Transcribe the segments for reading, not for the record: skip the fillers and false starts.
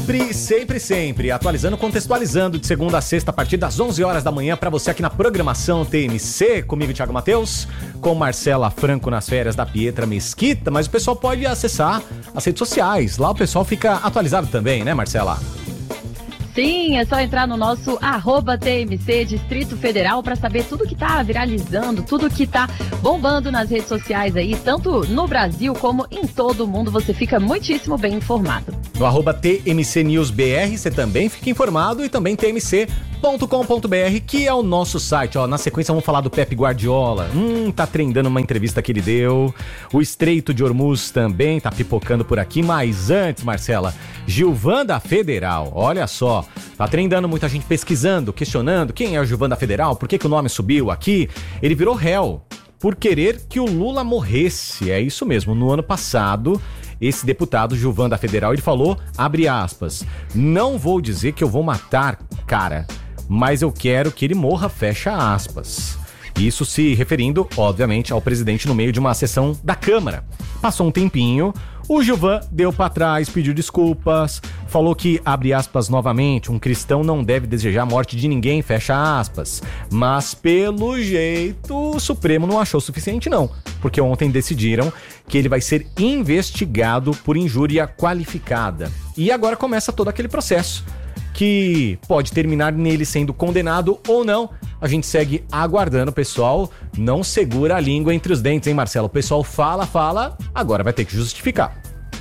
Sempre, atualizando, contextualizando de segunda a sexta a partir das 11 horas da manhã para você aqui na programação TMC, comigo Thiago Matheus, com Marcela Franco nas férias da Pietra Mesquita, mas o pessoal pode acessar as redes sociais, lá o pessoal fica atualizado também, né, Marcela? Sim, é só entrar no nosso @TMC Distrito Federal para saber tudo que tá viralizando, tudo que tá bombando nas redes sociais aí, tanto no Brasil como em todo o mundo. Você fica muitíssimo bem informado. No @TMC News BR você também fica informado e também tmc.com.br, que é o nosso site. Ó, na sequência vamos falar do Pep Guardiola. Tá trendando uma entrevista que ele deu. O Estreito de Hormuz também tá pipocando por aqui, mas antes, Marcela, Gilvan da Federal, olha só, tá trendando muita gente pesquisando, questionando quem é o Gilvan da Federal, por que o nome subiu aqui. Ele virou réu por querer que o Lula morresse. É isso mesmo, no ano passado, esse deputado Gilvan da Federal, ele falou, abre aspas, não vou dizer que eu vou matar, cara, mas eu quero que ele morra, fecha aspas. Isso se referindo, obviamente, ao presidente no meio de uma sessão da Câmara. Passou um tempinho, o Gilvan deu pra trás, pediu desculpas, falou que, abre aspas novamente, um cristão não deve desejar a morte de ninguém, fecha aspas. Mas, pelo jeito, o Supremo não achou suficiente não, porque ontem decidiram que ele vai ser investigado por injúria qualificada. E agora começa todo aquele processo, que pode terminar nele sendo condenado ou não. A gente segue aguardando, pessoal. Não segura a língua entre os dentes, hein, Marcelo? O pessoal fala, agora vai ter que justificar.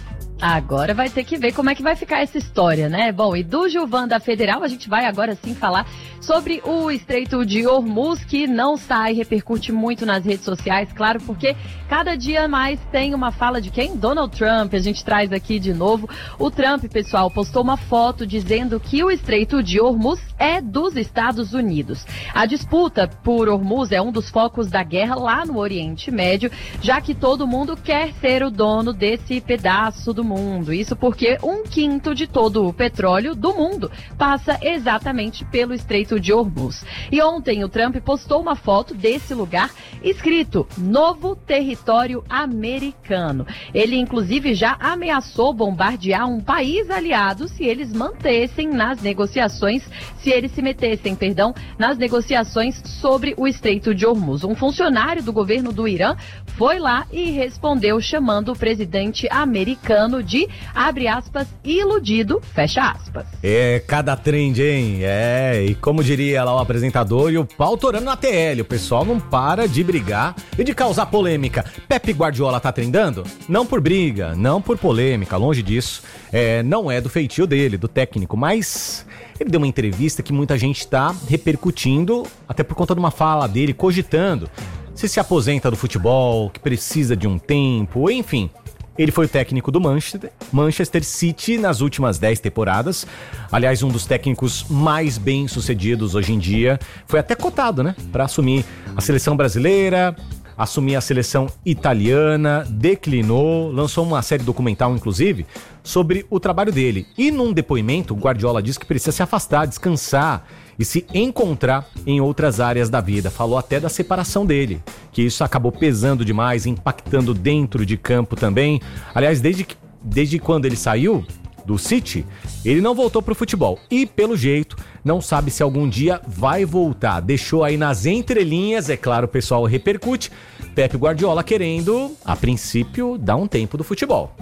Agora vai ter que ver como é que vai ficar essa história, né? Bom, e do Gilvan da Federal, a gente vai agora sim falar sobre o Estreito de Hormuz, que não sai, repercute muito nas redes sociais, claro, porque cada dia mais tem uma fala de quem? Donald Trump. A gente traz aqui de novo. O Trump, pessoal, postou uma foto dizendo que o Estreito de Hormuz é dos Estados Unidos. A disputa por Hormuz é um dos focos da guerra lá no Oriente Médio, já que todo mundo quer ser o dono desse pedaço do mundo. Isso porque 1/5 de todo o petróleo do mundo passa exatamente pelo Estreito de Hormuz. E ontem o Trump postou uma foto desse lugar escrito Novo Território Americano. Ele inclusive já ameaçou bombardear um país aliado se eles se metessem nas negociações sobre o Estreito de Hormuz. Um funcionário do governo do Irã foi lá e respondeu chamando o presidente americano de, abre aspas, iludido, fecha aspas. É, cada trend, hein? E como diria lá o apresentador, e o pau torando na TL, o pessoal não para de brigar e de causar polêmica. Pep Guardiola tá trendando? Não por briga, não por polêmica, longe disso. Não é do feitio dele, do técnico, mas ele deu uma entrevista que muita gente tá repercutindo, até por conta de uma fala dele, cogitando se aposenta do futebol, que precisa de um tempo, enfim. Ele foi o técnico do Manchester City nas últimas 10 temporadas. Aliás, um dos técnicos mais bem-sucedidos hoje em dia. Foi até cotado, né? Para assumir a seleção brasileira, assumir a seleção italiana, declinou, lançou uma série documental, inclusive, sobre o trabalho dele. E num depoimento, o Guardiola disse que precisa se afastar, descansar e se encontrar em outras áreas da vida. Falou até da separação dele, que isso acabou pesando demais, impactando dentro de campo também. Aliás, desde quando ele saiu do City, ele não voltou pro futebol. E, pelo jeito, não sabe se algum dia vai voltar. Deixou aí nas entrelinhas, é claro, o pessoal repercute. Pep Guardiola querendo, a princípio, dar um tempo do futebol.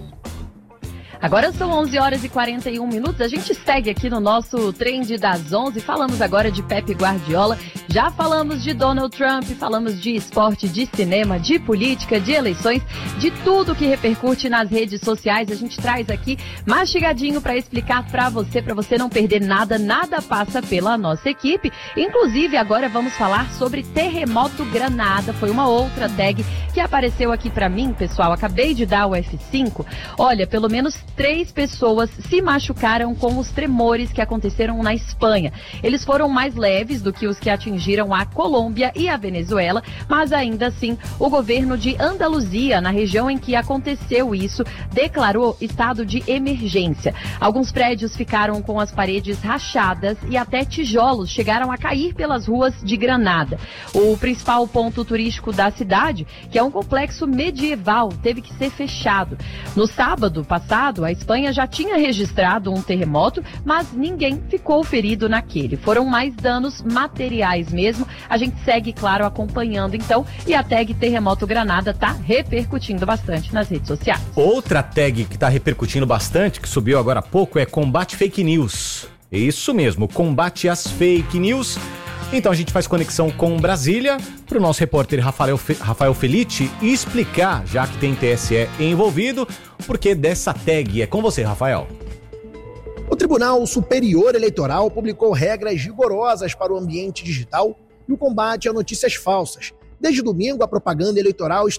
Agora são 11h41. A gente segue aqui no nosso Trend das 11. Falamos agora de Pep Guardiola. Já falamos de Donald Trump, falamos de esporte, de cinema, de política, de eleições, de tudo que repercute nas redes sociais. A gente traz aqui mastigadinho para explicar para você não perder nada. Nada passa pela nossa equipe. Inclusive, agora vamos falar sobre terremoto Granada. Foi uma outra tag que apareceu aqui para mim, pessoal. Acabei de dar o F5. Olha, pelo menos 3 pessoas se machucaram com os tremores que aconteceram na Espanha. Eles foram mais leves do que os que atingiram a Colômbia e a Venezuela, mas ainda assim, o governo de Andaluzia, na região em que aconteceu isso, declarou estado de emergência. Alguns prédios ficaram com as paredes rachadas e até tijolos chegaram a cair pelas ruas de Granada. O principal ponto turístico da cidade, que é um complexo medieval, teve que ser fechado. No sábado passado, a Espanha já tinha registrado um terremoto, mas ninguém ficou ferido naquele. Foram mais danos materiais mesmo. A gente segue, claro, acompanhando então, e a tag Terremoto Granada tá repercutindo bastante nas redes sociais. Outra tag que tá repercutindo bastante, que subiu agora há pouco, é Combate Fake News. Isso mesmo, combate às fake news. Então a gente faz conexão com Brasília para o nosso repórter Rafael Felitti explicar, já que tem TSE envolvido, o porquê dessa tag. É com você, Rafael. O Tribunal Superior Eleitoral publicou regras rigorosas para o ambiente digital e o combate a notícias falsas. Desde domingo, a propaganda eleitoral está